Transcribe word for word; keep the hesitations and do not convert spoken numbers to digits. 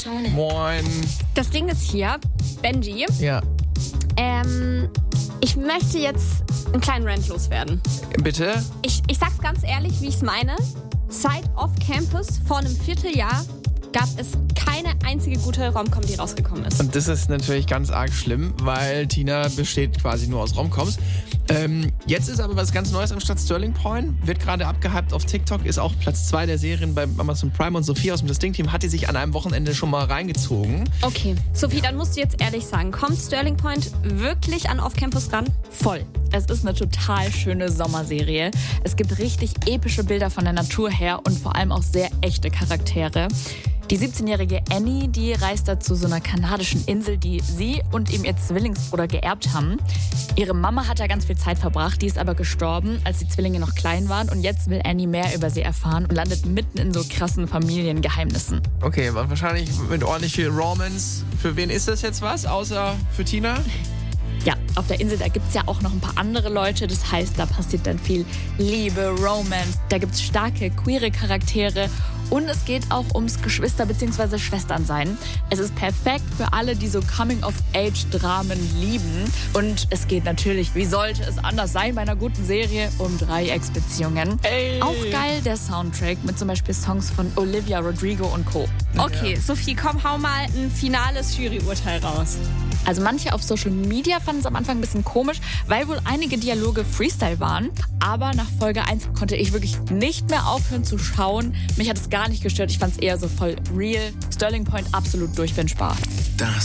Moin. Das Ding ist hier, Benji, Ja, ähm, ich möchte jetzt einen kleinen Rant loswerden. bitte? Ich, ich sag's ganz ehrlich, wie ich's meine. Seit Off Campus vor einem Vierteljahr gab es keine einzige gute Rom-Com, die rausgekommen ist. Und das ist natürlich ganz arg schlimm, weil Tina besteht quasi nur aus Romcoms. Ähm, jetzt ist aber was ganz Neues am Start. Sterling Point wird gerade abgehypt auf TikTok, ist auch Platz zwei der Serien bei Amazon Prime und Sophie aus dem Distinct-Team hat die sich an einem Wochenende schon mal reingezogen. Okay, Sophie, dann musst du jetzt ehrlich sagen, kommt Sterling Point wirklich an Off Campus ran? Voll. Es ist eine total schöne Sommerserie. Es gibt richtig epische Bilder von der Natur her und vor allem auch sehr echte Charaktere. Die siebzehnjährige Annie, die reist da zu so einer kanadischen Insel, die sie und ihm ihr Zwillingsbruder geerbt haben. Ihre Mama hat da ganz viel Zeit verbracht, die ist aber gestorben, als die Zwillinge noch klein waren. Und jetzt will Annie mehr über sie erfahren und landet mitten in so krassen Familiengeheimnissen. Okay, aber wahrscheinlich mit ordentlich viel Romance. Für wen ist das jetzt was, außer für Tina? Ja, auf der Insel, da gibt's ja auch noch ein paar andere Leute. Das heißt, da passiert dann viel Liebe, Romance. Da gibt's starke, queere Charaktere. Und es geht auch ums Geschwister- bzw. Schwesternsein. Es ist perfekt für alle, die so Coming-of-Age-Dramen lieben. Und es geht natürlich, wie sollte es anders sein bei einer guten Serie, um Dreiecksbeziehungen. Ey. Auch geil der Soundtrack mit zum Beispiel Songs von Olivia Rodrigo und Co. Okay, ja. Sophie, komm, hau mal ein finales Juryurteil raus. Also manche auf Social Media fanden es am Anfang ein bisschen komisch, weil wohl einige Dialoge Freestyle waren. Aber nach Folge eins konnte ich wirklich nicht mehr aufhören zu schauen. Mich hat es gar nicht gestört. Ich fand es eher so voll real. Sterling Point absolut durchbingbar. Das